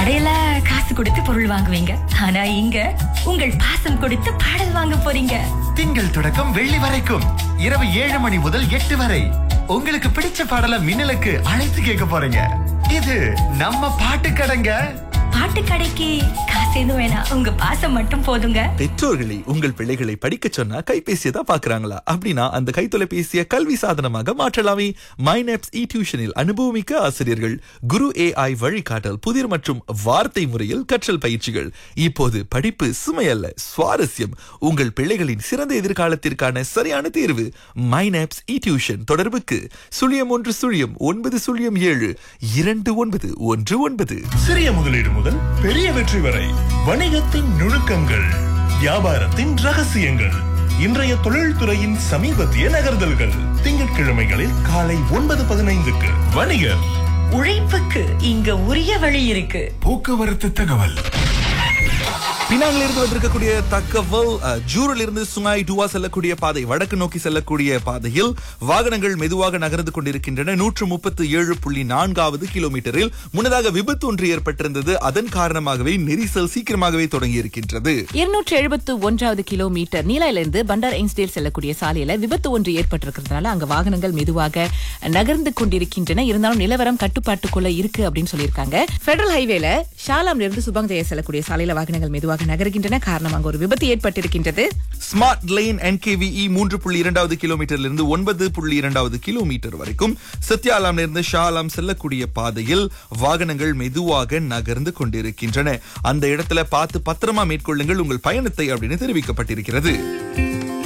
கடையில காசு கொடுத்து பொருள் வாங்குவீங்க, ஆனா இங்க உங்கள் பாசம் கொடுத்து பாடல் வாங்க போறீங்க. திங்கள் தொடக்கம் வெள்ளி வரைக்கும் இரவு 7 மணி முதல் 8 வரை உங்களுக்கு பிடிச்ச பாடலை மின்னலுக்கு அழைத்து கேட்க போறீங்க. இது நம்ம பாட்டு கடைங்க. பாட்டு கடைக்கு காசு எதுவும் வேணாம், உங்க பாசம் மட்டும் போதுங்க. பெற்றோர்களை உங்கள் பிள்ளைகளை படிக்க சொன்னா கைபேசியை தான் பாக்குறாங்களா? அப்படின்னா அந்த கைத்தொலைபேசியை கல்வி சாதனமாக மாற்றலாமே. மைனப்ஸ் டியூஷனில் அனுபவமிக்க ஆசிரியர்கள், குரு AI வழிகாட்டல், புதிர் மற்றும் வார்த்தை முறையில் கற்றல் பயிற்சிகள். இப்போது படிப்பு சுமையல்ல, சுவாரஸ்யம். உங்கள் பிள்ளைகளின் சிறந்த எதிர்காலத்திற்கான சரியான தேர்வு மைனப்ஸ் டியூஷன். தொடர்புக்கு 0109072919. சிறிய முதலீடு முதல் பெரிய வெற்றி வரை வணிகத்தின் நுணுக்கங்கள், வியாபாரத்தின் ரகசியங்கள், இன்றைய தொழில்துறையின் சமீபத்திய நகர்தல்கள். திங்கட்கிழமைகளில் காலை 9:15க்கு வணிகர். உழைப்புக்கு இங்க உரிய வழி இருக்கு. போக்குவரத்து தகவல். பினாங்கில் இருந்து வந்திருக்கக்கூடிய தகவல், ஜூரில் இருந்து சுங்காய் டுவா செல்லக்கூடிய பாதை, வடக்கு நோக்கி செல்லக்கூடிய பாதையில் வாகனங்கள் மெதுவாக நகர்ந்து கொண்டிருக்கின்றன. 137.4வது கிலோமீட்டரில் முன்னதாக விபத்து ஒன்று ஏற்பட்டிருந்தது. அதன் காரணமாகவே நெரிசல் சீக்கிரமாகவே தொடங்கி இருக்கின்றது. 271வது கிலோமீட்டர் நீலாயிலிருந்து பண்டார் எயின்ஸ்டேல் செல்லக்கூடிய சாலையில விபத்து ஒன்று ஏற்பட்டிருக்கிறதுனால அங்க வாகனங்கள் மெதுவாக நகர்ந்து கொண்டிருக்கின்றன. இருந்தாலும் நிலவரம் கட்டுப்பாட்டுக்குள்ள இருக்கு அப்படின்னு சொல்லியிருக்காங்க. பெடரல் ஹைவேல ஷாலாம்ல இருந்து சுபாங் ஜெயா செல்லக்கூடிய சாலையில வாகனங்கள் மெதுவாக நகர்கின்றன. காரணம் அங்க ஒரு விபத்து ஏற்பட்டிருக்கின்றது. ஸ்மார்ட் லைன் NKVE 3.2வது கிலோமீட்டரிலிருந்து 9.2வது கிலோமீட்டர் வரைக்கும் சத்யாலாம்ல இருந்து ஷாலாம் செல்லக்கூடிய பாதையில் வாகனங்கள் மெதுவாக நகர்ந்து கொண்டிருக்கின்றன. அந்த இடத்துல பார்த்து பத்திரமா மேற்கொள்ளுங்கள் உங்கள் பயணத்தை அப்படின்னு தெரிவிக்கப்பட்டிருக்கிறது.